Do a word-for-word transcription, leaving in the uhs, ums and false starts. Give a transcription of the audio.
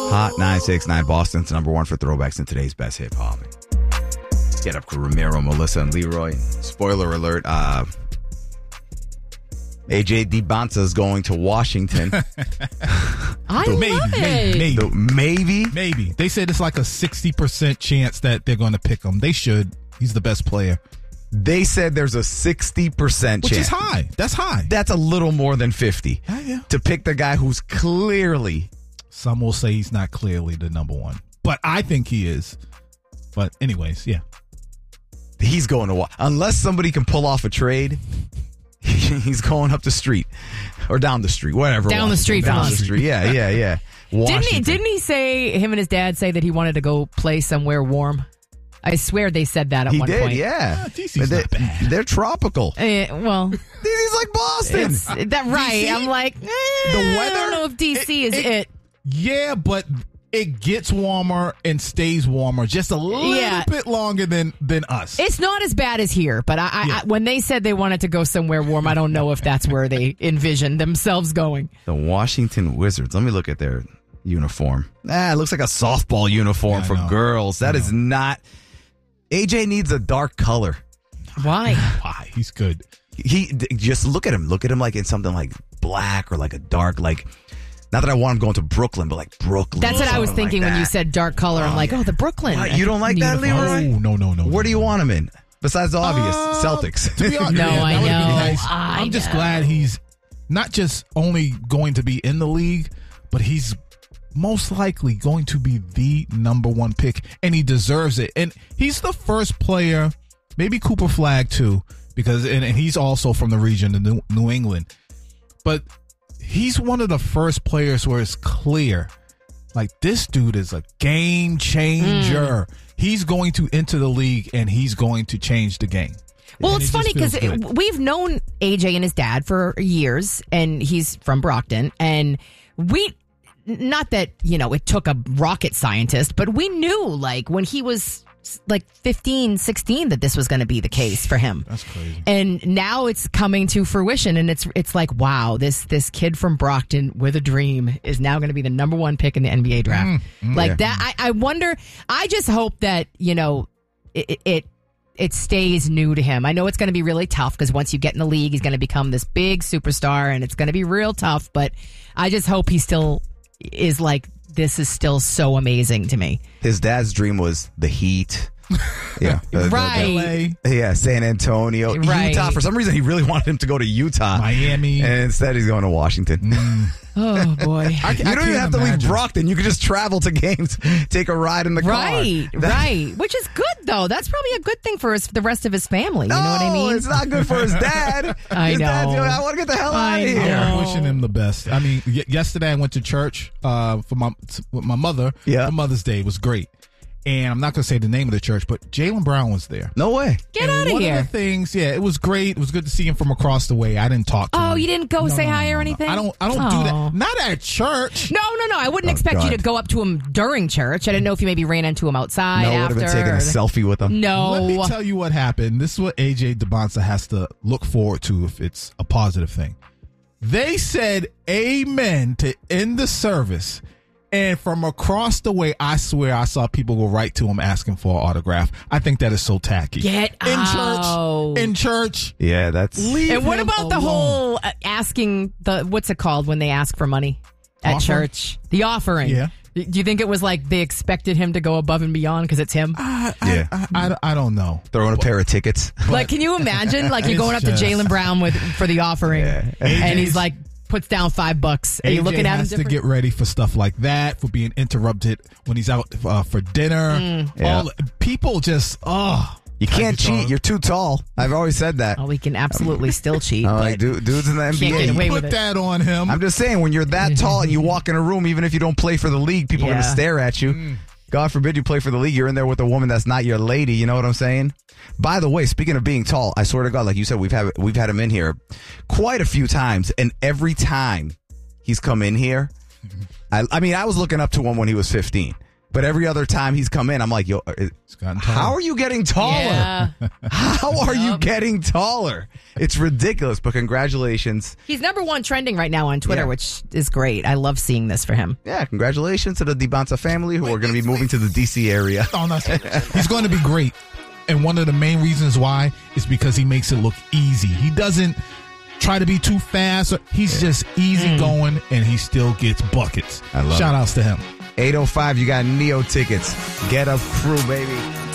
Hot nine six nine Boston's number one for throwbacks in today's best hip hop. Get up to Ramiro, Melissa, and Leroy. Spoiler alert, uh, A J DiBanza is going to Washington. I maybe, love it. maybe, maybe, So maybe. maybe. They said it's like a sixty percent chance that they're going to pick him. They should. He's the best player. They said there's a sixty percent Which chance. is high. That's high. That's a little more than fifty. Yeah, yeah. To pick the guy who's clearly... Some will say he's not clearly the number one. But I think he is. But anyways, yeah. He's going to... Unless somebody can pull off a trade, he's going up the street. Or down the street, whatever. Down the street from Down the us. street, yeah, yeah, yeah. Didn't he, Washington. didn't he say, him and his dad say that he wanted to go play somewhere warm? I swear they said that at He one did, point. yeah. Ah, D C's They- not bad. They're tropical. Eh, well, D C's like Boston. it's, that right. D C? I'm like, eh, the weather? I don't know if D C It- is it- it. Yeah, but it gets warmer and stays warmer just a little Yeah. bit longer than, than us. It's not as bad as here, but I, I, Yeah. I when they said they wanted to go somewhere warm, I don't know if that's where they envisioned themselves going. The Washington Wizards. Let me look at their uniform. Ah, it looks like a softball uniform Yeah, I for know. girls. That I is know. not... A J needs a dark color. Why? Why? He's good. He d- just look at him. Look at him like in something like black or like a dark, like... Not that I want him going to Brooklyn, but like Brooklyn. That's what I was something like thinking when you that. said dark color. I'm like, oh, the Brooklyn. What? You don't like that, uniform. Leroy? Oh, no, no, no. Where no, do you no. want him in? Besides the obvious, Uh, Celtics. To be honest, No, yeah, I that would've been know. nice. I I'm just know. glad he's not just only going to be in the league, but he's most likely going to be the number one pick, and he deserves it. And he's the first player, maybe Cooper Flagg too, because and, and he's also from the region of New, New England. But he's one of the first players where it's clear, like this dude is a game changer. Mm. He's going to enter the league and he's going to change the game. Well, And it's it just funny because feels good. we've known A J and his dad for years, and he's from Brockton. And we, not that, you know, it took a rocket scientist, but we knew, like, when he was like fifteen, sixteen, that this was going to be the case for him. That's crazy. And now it's coming to fruition, and it's it's like, wow, this this kid from Brockton with a dream is now going to be the number one pick in the N B A draft. Mm, like yeah. that, I, I wonder. I just hope that, you know, it it it stays new to him. I know it's going to be really tough because once you get in the league, he's going to become this big superstar, and it's going to be real tough. But I just hope he still is like, this is still so amazing to me. His dad's dream was the Heat. Yeah. The- the- the- Right. yeah, San Antonio. Right. Utah. For some reason, he really wanted him to go to Utah. Miami. And instead, he's going to Washington. Oh boy. I, You don't even have to leave Brockton. You can just travel to games, take a ride in the Right, car. right. Which is good, though. That's probably a good thing for his, the rest of his family. You No, know what I mean? it's not good for his dad. I his Dad's know. going, I want to get the hell I out of here. know. I'm wishing him the best. I mean, y- yesterday I went to church uh, for my with my mother. Yeah. For Mother's Day. It was great. And I'm not going to say the name of the church, but Jaylen Brown was there. No way. Get And out of one here. Of the things, yeah, it was great. It was good to see him from across the way. I didn't talk to him. Oh, you didn't go No, say no, hi no, or no, anything? I don't. I don't do Oh. that. Not at church. No, no, no. I wouldn't Oh, expect you God. to go up to him during church. I didn't know if you maybe ran into him outside No, would have after. been taking a or- selfie with him. No. Let me tell you what happened. This is what A J DiBanza has to look forward to if it's a positive thing. They said amen to end the service. And from across the way, I swear I saw people go right to him asking for an autograph. I think that is so tacky. Get in out. church. In church. Yeah, that's... Leave And what him about the alone. whole uh, asking the what's it called when they ask for money at Offering? church? The offering. Yeah. Do you think it was like they expected him to go above and beyond because it's him? I, I, Yeah. I, I, I don't know. Throwing a pair of tickets. Like, can you imagine? Like, you're It's going up to just- Jaylen Brown with for the offering, Yeah. and he's like, puts down five bucks. Are you A J looking at him has to different? get ready for stuff like that, for being interrupted when he's out uh, for dinner. Mm. Yeah. All people just, oh. You can't Like, cheat. You're too tall. I've always said that. Oh, we can absolutely still cheat. I'm but like, dude, dudes in the N B Can't A. get away Put with it. that on him. I'm just saying, when you're that tall and you walk in a room, even if you don't play for the league, people are going to Yeah. stare at you. Mm. God forbid you play for the league. You're in there with a woman that's not your lady. You know what I'm saying? By the way, speaking of being tall, I swear to God, like you said, we've had we've had him in here quite a few times, and every time he's come in here, I, I mean, I was looking up to him when he was fifteen. But every other time he's come in, I'm like, yo, He's gotten taller. how are you getting taller? Yeah. How are you Yep. getting taller? It's ridiculous, but congratulations. He's number one trending right now on Twitter, Yeah. which is great. I love seeing this for him. Yeah, congratulations to the DiBanza family who are going to be moving to the D C area. Oh, no, he's going to be great. And one of the main reasons why is because he makes it look easy. He doesn't try to be too fast. He's just easy going, and he still gets buckets. I love Shout it. outs to him. eight oh five, you got Neo tickets. Get Up Crew, baby.